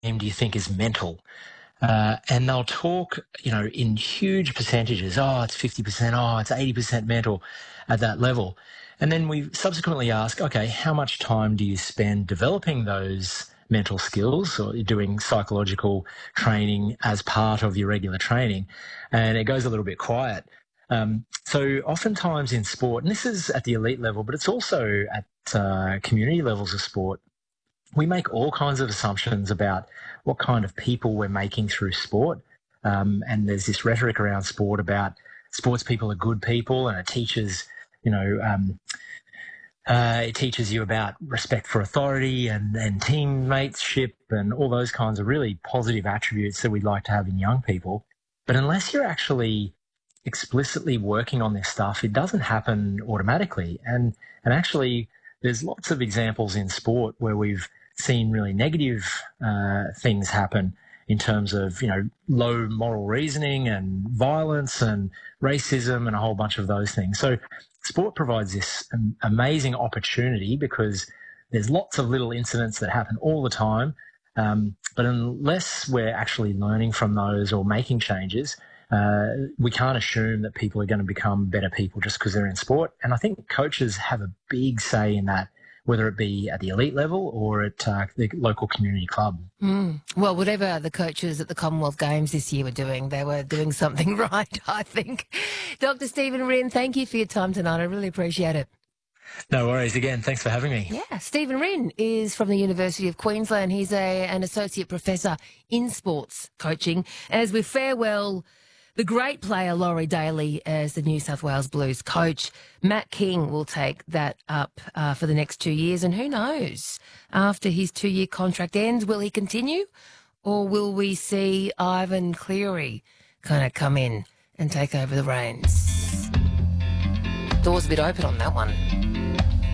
do you think is mental? And they'll talk, in huge percentages. Oh, it's 50%. Oh, it's 80% mental at that level. And then we subsequently ask, okay, how much time do you spend developing those mental skills or doing psychological training as part of your regular training? And it goes a little bit quiet. So oftentimes in sport, and this is at the elite level, but it's also at community levels of sport, we make all kinds of assumptions about what kind of people we're making through sport. And there's this rhetoric around sport about sports people are good people, and it teaches you about respect for authority and teammateship and all those kinds of really positive attributes that we'd like to have in young people. But unless you're actually explicitly working on this stuff, it doesn't happen automatically. And actually, there's lots of examples in sport where we've seen really negative things happen in terms of, low moral reasoning and violence and racism and a whole bunch of those things. So sport provides this amazing opportunity because there's lots of little incidents that happen all the time. But unless we're actually learning from those or making changes, we can't assume that people are going to become better people just because they're in sport. And I think coaches have a big say in that, whether it be at the elite level or at the local community club. Well, whatever the coaches at the Commonwealth Games this year were doing, they were doing something right, I think. Dr. Stephen Rinn, thank you for your time tonight. I really appreciate it. No worries. Again, thanks for having me. Yeah, Stephen Rinn is from the University of Queensland. He's an associate professor in sports coaching. As we farewell the great player Laurie Daly as the New South Wales Blues coach, Matt King will take that up for the next 2 years. And who knows, after his 2-year contract ends, will he continue, or will we see Ivan Cleary kind of come in and take over the reins? Door's a bit open on that one.